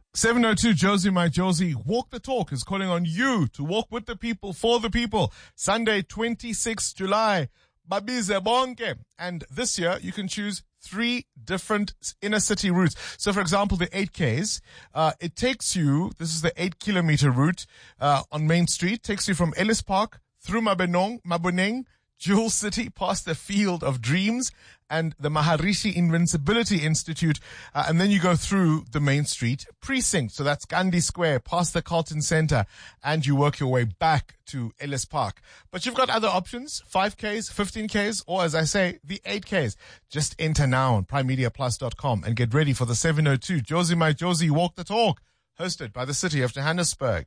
702 Josie My Josie, Walk the Talk is calling on you to walk with the people, for the people. Sunday, 26 July, Babize Bonke. And this year, you can choose 3 different inner city routes. So, for example, the 8Ks, it takes you, this is the 8-kilometer route on Main Street, takes you from Ellis Park through Maboneng, Jewel City, past the Field of Dreams and the Maharishi Invincibility Institute, and then you go through the Main Street precinct. So that's Gandhi Square, past the Carlton Center, and you work your way back to Ellis Park. But you've got other options, 5Ks, 15Ks, or as I say, the 8Ks. Just enter now on primemediaplus.com and get ready for the 702 Josie My Josie Walk the Talk, hosted by the City of Johannesburg.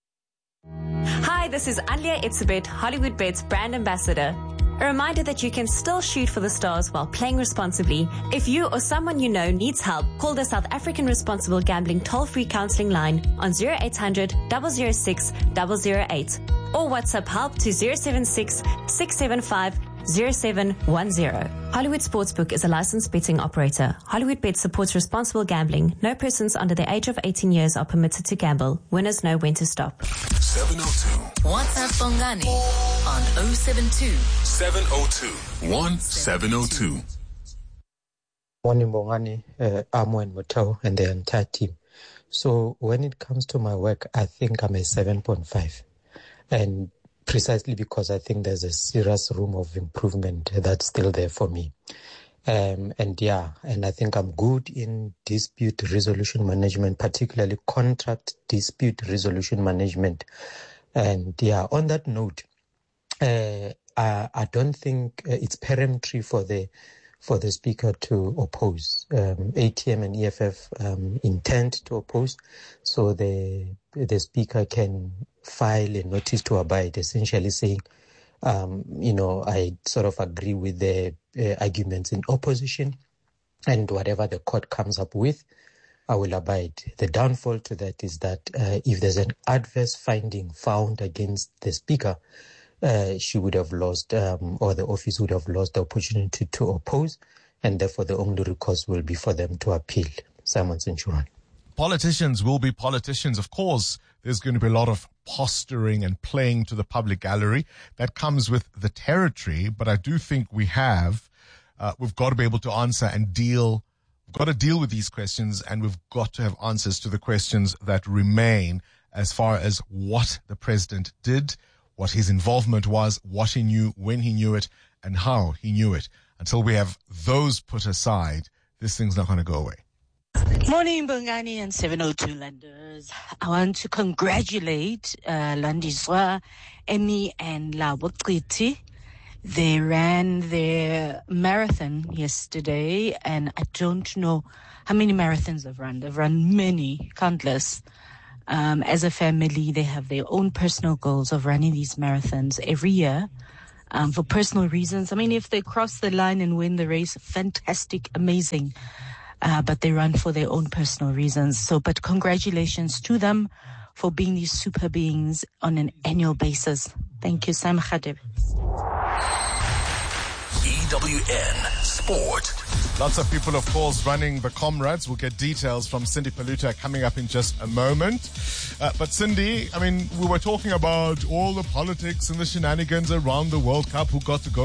Hi, this is Anlia Itzebet, Hollywood Bet's brand ambassador. A reminder that you can still shoot for the stars while playing responsibly. If you or someone you know needs help, call the South African Responsible Gambling toll-free counseling line on 0800 006 008 or WhatsApp help to 076 675 0710. Hollywood Sportsbook is a licensed betting operator. Hollywood Bet supports responsible gambling. No persons under the age of 18 years are permitted to gamble. Winners know when to stop. 702. WhatsApp Bongani on 072 702 1702. Morning, Bongani, Amo and Motau and the entire team. So when it comes to my work, I think I'm a 7.5. And precisely because I think there's a serious room of improvement that's still there for me. And I think I'm good in dispute resolution management, particularly contract dispute resolution management. And on that note, I don't think it's peremptory for the speaker to oppose. ATM and EFF intend to oppose, so the speaker can file a notice to abide, essentially saying, I sort of agree with the arguments in opposition, and whatever the court comes up with, I will abide. The downfall to that is that if there's an adverse finding found against the speaker, she would have lost, or the office would have lost the opportunity to oppose, and therefore the only recourse will be for them to appeal. Simon Centurion. Politicians will be politicians. Of course, there's going to be a lot of posturing and playing to the public gallery. That comes with the territory, but I do think we've got to be able to answer and deal got to deal with these questions, and we've got to have answers to the questions that remain as far as what the president did, what his involvement was, what he knew, when he knew it, and how he knew it. Until we have those put aside, this thing's not going to go away. Morning, Bongani and 702 Landers. I want to congratulate Landiswa, Emmy, and Lawokiti. They ran their marathon yesterday, and I don't know how many marathons they've run. They've run many, countless. As a family, they have their own personal goals of running these marathons every year for personal reasons. I mean, if they cross the line and win the race, fantastic, amazing. But they run for their own personal reasons. So, but congratulations to them for being these super beings on an annual basis. Thank you, Sam Khadib. EWN Sport. Lots of people, of course, running the Comrades. We'll get details from Cindy Paluta coming up in just a moment. But Cindy, I mean, we were talking about all the politics and the shenanigans around the World Cup, who got to go